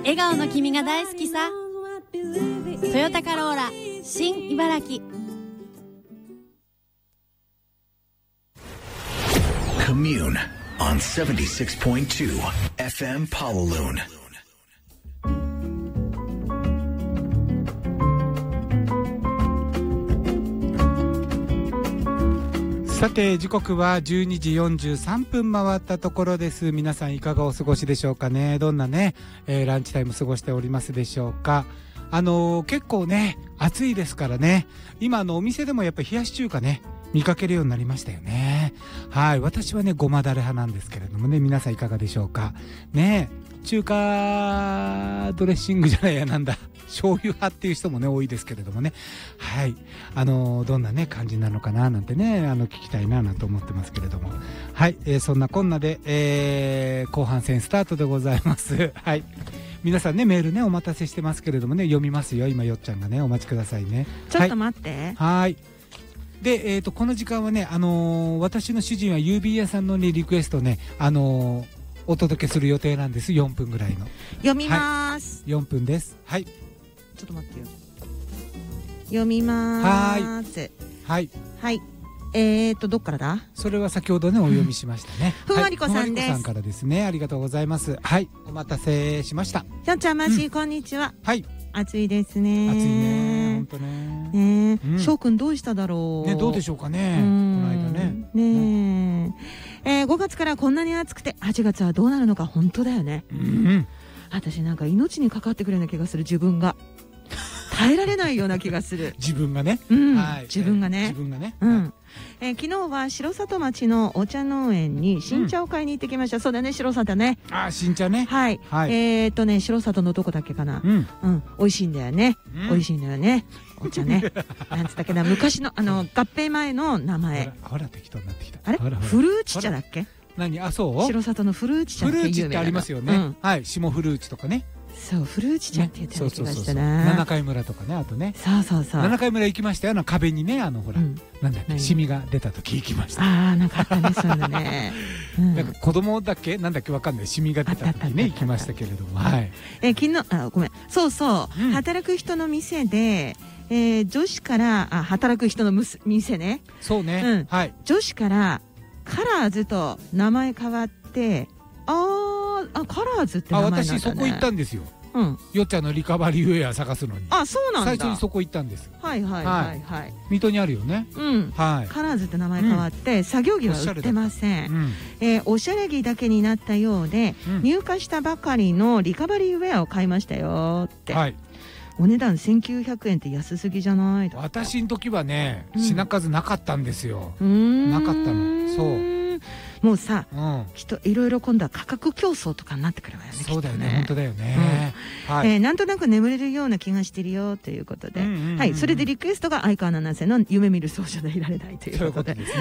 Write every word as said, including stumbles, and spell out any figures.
笑顔の君が大好きさ。トヨタカローラ新茨城。 Commune on seventy-six point two F M Pawaloon。 さて時刻はじゅうにじよんじゅうさんぷん回ったところです。皆さんいかがお過ごしでしょうかね。どんなね、えー、ランチタイム過ごしておりますでしょうか。あのー、結構ね暑いですからね、今あのお店でもやっぱり冷やし中華ね見かけるようになりましたよね。はい、私はねごまだれ派なんですけれどもね、皆さんいかがでしょうかね。中華ドレッシングじゃないや、なんだ醤油派っていう人もね多いですけれどもね。はい、あのー、どんなね感じなのかななんてね、あの聞きたいななんて思ってますけれども。はい、えー、そんなこんなで、えー、後半戦スタートでございます。はい、皆さんねメールねお待たせしてますけれどもね、読みますよ。今よっちゃんがねお待ちくださいね。 ちょっと待って。 はい。で、えーと、この時間はね、あのー、私の主人は郵便屋さんのねリクエストね、あのー、お届けする予定なんです。よんぷんぐらいの。 読みます。 はい、よんぷんです。はい。 ちょっと待ってよ。読みまーす。 はい。 はい。えーとどっからだ。 それは先ほどねお読みしましたね。 ふんわりこさんです。 ふんわりこさんからですね。ありがとうございます。はい。お待たせしました。 ひょんちゃんまし、うん、こんにちは。 はい。 暑いですね。 暑いね。本当ね。 ねえ、翔くんどうしただろう。 ね、どうでしょうかね。この間ね。 ねえ、えー、ごがつからこんなに暑くてはちがつはどうなるのか本当だよね。 うん。 私なんか命にかかってくるような気がする。自分が耐えられないような気がする。 自分がね。 うん。はい、自分がね。 自分がね。 うん。えー、昨日は城里町のお茶農園に新茶を買いに行ってきました。うん、そうだね、城里ね。 ああ、新茶ね。 はい。はい、えー、っとね、城里のどこだっけかな。うん。うん。美味しいんだよね。うん、美味しいんだよね。お茶ね。なんつったっけな、昔のあの合併前の名前。 ほら適当になってきた。 あれ？フルーチ茶だっけ？ 何？あ、そう？ 城里のフルーチ茶って有名なの。 フルーチってありますよね。うん、はい、霜フルーチとかね。 そう、フルーチ茶って言ってた気がしたな。七回村とかね、あとね。 そうそうそう。 七回村行きましたよ。あの壁にね、あのほら、うん、なんだっけ、シミが出た時行きました。 ああ、なんかあったね、そうだね。 うん、なんか子供だっけ、なんだっけわかんない、シミが出た時ね行きましたけれども、はい。 え、昨日、あ、ごめん、そうそう、うん、働く人の店で。えー、女子からあ働く人のむす店ね。 そうね、 うん、 はい。 女子からカラーズと名前変わって、あーあカラーズって名前なんだね。 あ、私そこ行ったんですよ。 うん、 よっちゃんのリカバリーウェア探すのに。 あ、そうなんだ。 最初にそこ行ったんです。 はいはいはいはい。 水戸にあるよね。 うん。はい。カラーズって名前変わって、うん、作業着は売ってません。うん、えー、おしゃれ着だけになったようで、うん、入荷したばかりのリカバリーウェアを買いましたよって。はい。お値段せんきゅうひゃくえんって安すぎじゃない？ 私の時はね、品数なかったんですよ。うん、なかったの。そう。 もうさ、うん、きっといろいろ今度は価格競争とかになってくるわよね。 そうだよね、本当だよね。 うん、はい、えー、なんとなく眠れるような気がしてるよということで、はい、それでリクエストが相川七瀬の夢見るそうじゃいられないということで。